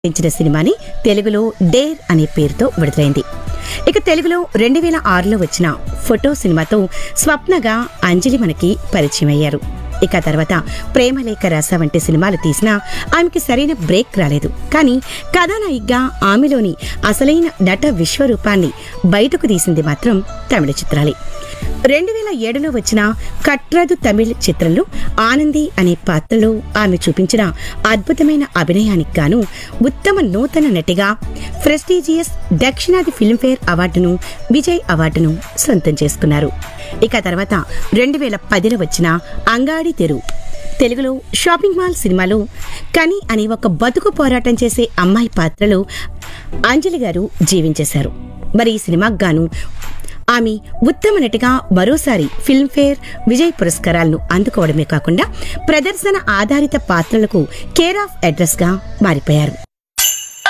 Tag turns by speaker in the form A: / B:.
A: నటించిన సినిమాని తెలుగులో డేర్ అనే పేరుతో విడుదలైంది. ఇక తెలుగులో 2006లో వచ్చిన ఫోటో సినిమాతో స్వప్నగా అంజలి మనకి పరిచయం అయ్యారు. ఇక తర్వాత ప్రేమలేఖ రస వంటి సినిమాలు తీసినా ఆమెకి సరైన బ్రేక్ రాలేదు. కానీ కథానాయికగా ఆమెలోని అసలైన నట విశ్వరూపాన్ని బయటకు తీసింది మాత్రం తమిళ చిత్రాలే. 2007లో వచ్చిన కట్రదు తమిళ్ చిత్రంలో ఆనంది అనే పాత్రలో ఆమె చూపించిన అద్భుతమైన అభినయానికి గాను ఉత్తమ నూతన నటిగా ప్రెస్టీజియస్ దక్షిణాది ఫిల్మ్ఫేర్ అవార్డును, విజయ్ అవార్డును సొంతం చేసుకున్నారు. ఇక తర్వాత 2010లో వచ్చిన అంగాడి తెరు తెలుగులో షాపింగ్ మాల్ సినిమాలో కని అనే ఒక బతుకు పోరాటం చేసే అమ్మాయి పాత్రలో అంజలి గారు జీవించేశారు. మరి ఈ సినిమాకు గాను ఆమె ఉత్తమ నటిగా మరోసారి ఫిల్మ్ఫేర్, విజయ్ పురస్కారాలను అందుకోవడమే కాకుండా ప్రదర్శన ఆధారిత పాత్రలకు కేర్ ఆఫ్ అడ్రస్ గా మారిపోయారు.